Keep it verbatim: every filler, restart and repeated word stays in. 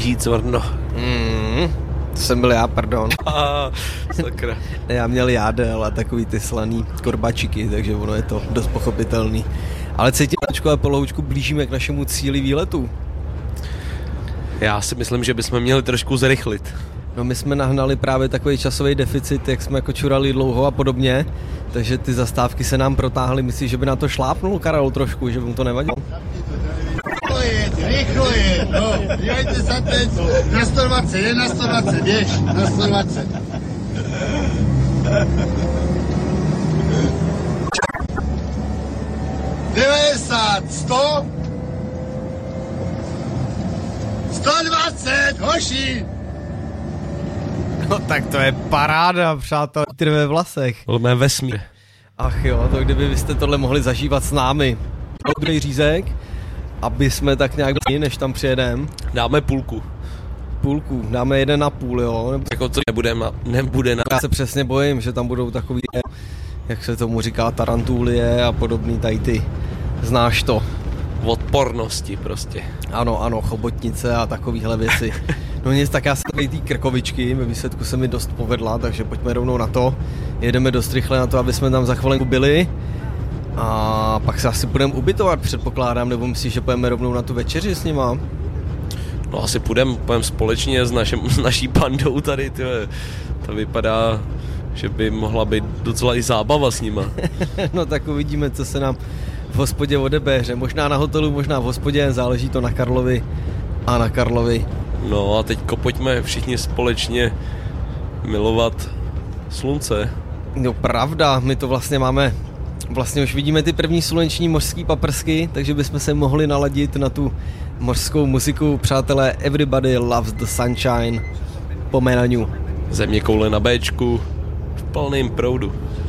blíží, cvrno. Mm, to jsem byl já, pardon. Ah, sakra. Já měl jádel a takový ty slaný korbačiky, takže ono je to dost pochopitelný. Ale cítím a poloučku blížíme k našemu cíli výletu. Já si myslím, že bychom měli trošku zrychlit. No my jsme nahnali právě takový časový deficit, jak jsme jako čurali dlouho a podobně, takže ty zastávky se nám protáhly. Myslíš, že by na to šlápnul Karel trošku, že by mu to nevadilo? Rychle je, rychle je, no, dívejte se teď, na sto dvacet, je na sto dvacet, běž, na sto dvacet. devadesát, sto, sto dvacet, hoši! No tak to je paráda, přátel, vítr ve vlasech. Mé vesmír. Ach jo, to kdyby byste tohle mohli zažívat s námi. Druhý řízek, aby jsme tak nějak dali, než tam přijedeme. Dáme půlku. Půlku, dáme jeden na půl, jo. Nebo... Jako to nebude, nebude na... Já se přesně bojím, že tam budou takový, jak se tomu říká, tarantulie a podobný tady ty. Znáš to. Odpornosti prostě. Ano, ano, chobotnice a takovýhle věci. No nic, tak já jsem tady ty krkovičky, ve výsledku se mi dost povedla, takže pojďme rovnou na to. Jedeme dost rychle na to, aby jsme tam za chvilinku byli. A pak se asi budeme ubytovat, předpokládám, nebo myslíš, že pojeme rovnou na tu večeři s nima? No asi půjdeme půjdem společně s, našem, s naší bandou tady, tyhle. To vypadá, že by mohla být docela i zábava s nima. No tak uvidíme, co se nám v hospodě odebéře. Možná na hotelu, možná v hospodě, záleží to na Karlovi a na Karlovi. No a teďko pojďme všichni společně milovat slunce. No pravda, my to vlastně máme, vlastně už vidíme ty první sluneční mořský paprsky, takže bychom se mohli naladit na tu mořskou muziku. Přátelé, Everybody Loves the Sunshine po Menaniu. Země koule na Béčku v plném proudu.